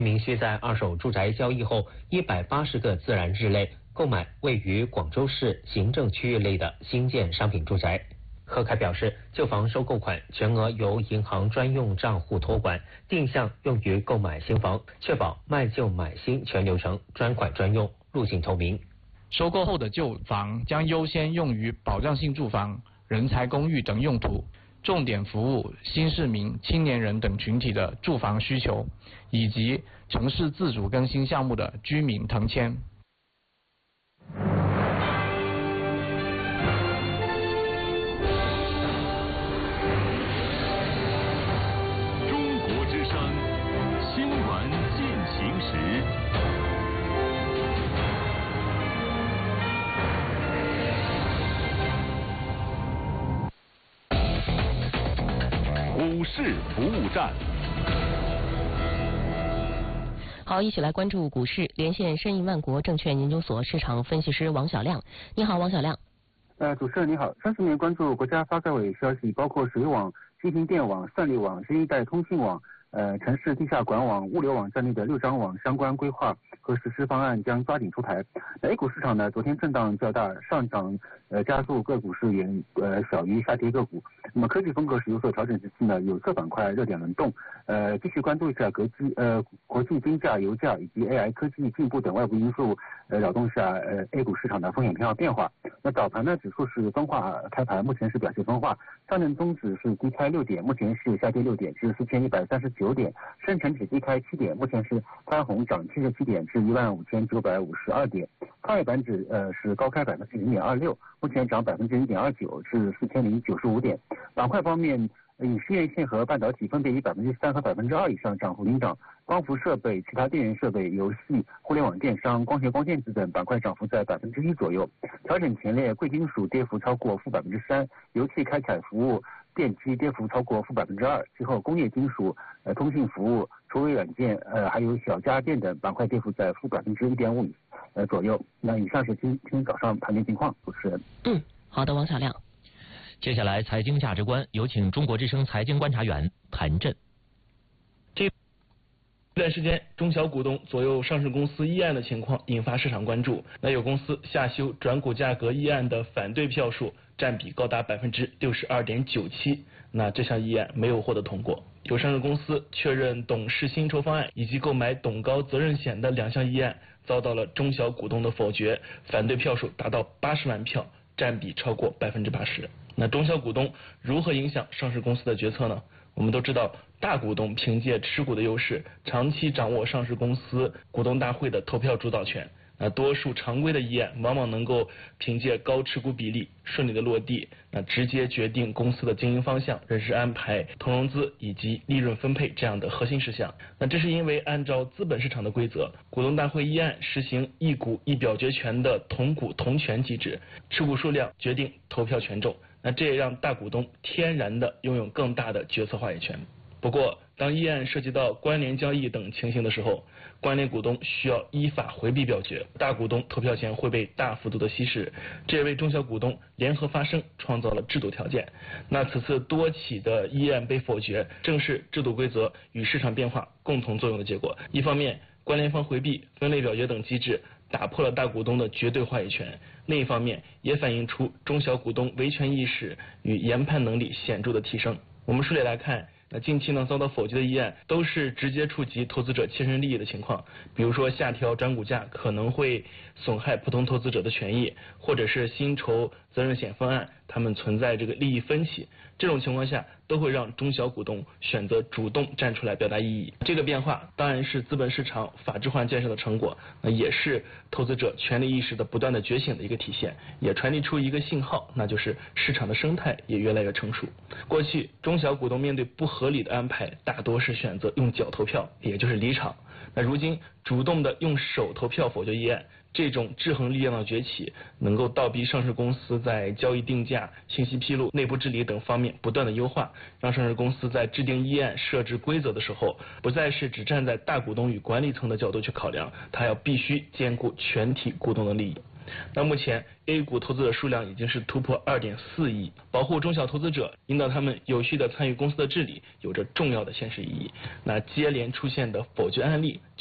民需在二手住宅交易后180个自然日内购买位于广州市行政区域内的新建商品住宅。贺凯表示，旧房收购款全额由银行专用账户托管，定向用于购买新房，确保卖旧买新全流程专款专用，路径透明。 收购后的旧房将优先用于保障性住房、人才公寓等用途，重点服务新市民、青年人等群体的住房需求，以及城市自主更新项目的居民腾迁。 股市服务站， 好，一起来关注股市。连线申银万国证券研究所市场分析师王小亮。你好，王小亮。 主持人你好。30年关注国家发改委消息，包括水网、新型电网、算力网、新一代通信网、城市地下管网、物流网在内的6张网相关规划和实施方案将抓紧出台。A 股市场呢，昨天震荡较大，上涨加速个股是远小于下跌个股。那么科技风格是有所调整之际呢，有色板块热点轮动。继续关注一下国际金价、油价以及 AI 科技进步等外部因素扰动下A 股市场的风险偏好变化。那早盘呢，指数是分化开盘，目前是表现分化。上证综指是低开6点，目前是下跌6点至4139点。深成指低开7点，目前是翻红涨77点至15952点。创业板指是高开0.26%，目前涨1.29%至4095点。板块方面，影视院线和半导体分别以3%和2%以上涨幅领涨，光伏设备、其他电源设备、游戏、互联网电商、光学光电子等板块涨幅在1%左右。调整前列，贵金属跌幅超过-3%，油气开采服务、电机跌幅超过-2%，其后工业金属、通信服务、厨卫软件、还有小家电等板块跌幅在-1.5%左右。那以上是今天早上盘面情况，主持人。 好的，王小亮。 接下来财经价值观，有请中国之声财经观察员谭震。 这段时间，中小股东左右上市公司议案的情况引发市场关注。那有公司下修转股价格议案的反对票数占比高达62.97%，那这项议案没有获得通过。有上市公司确认董事薪酬方案以及购买董高责任险的2项议案遭到了中小股东的否决，反对票数达到80万票，占比超过80%。那中小股东如何影响上市公司的决策呢？我们都知道，大股东凭借持股的优势，长期掌握上市公司股东大会的投票主导权。那多数常规的议案往往能够凭借高持股比例顺利的落地，那直接决定公司的经营方向、人事安排、同融资以及利润分配这样的核心事项。那这是因为按照资本市场的规则，股东大会议案实行一股一表决权的同股同权机制，持股数量决定投票权重。那这也让大股东天然的拥有更大的决策话语权。不过，当议案涉及到关联交易等情形的时候，关联股东需要依法回避表决，大股东投票权会被大幅度的稀释，这也为中小股东联合发声创造了制度条件。那此次多起的议案被否决，正是制度规则与市场变化共同作用的结果。一方面，关联方回避、分类表决等机制打破了大股东的绝对话语权；另一方面，也反映出中小股东维权意识与研判能力显著的提升。我们梳理来看，那近期遭到否决的议案都是直接触及投资者切身利益的情况，比如说下调转股价可能会损害普通投资者的权益，或者是薪酬责任险方案他们存在这个利益分歧，这种情况下都会让中小股东选择主动站出来表达异议。这个变化当然是资本市场法治化建设的成果，那也是投资者权利意识的不断的觉醒的一个体现，也传递出一个信号，那就是市场的生态也越来越成熟。过去中小股东面对不合理的安排，大多是选择用脚投票，也就是离场。那如今主动的用手投票否决议案，这种制衡力量的崛起，能够倒逼上市公司在交易定价、信息披露、内部治理等方面不断的优化，让上市公司在制定议案、设置规则的时候，不再是只站在大股东与管理层的角度去考量，它要必须兼顾全体股东的利益。 那目前 A 股投资者数量已经是突破2.4亿，保护中小投资者，引导他们有序的参与公司的治理，有着重要的现实意义。那接连出现的否决案例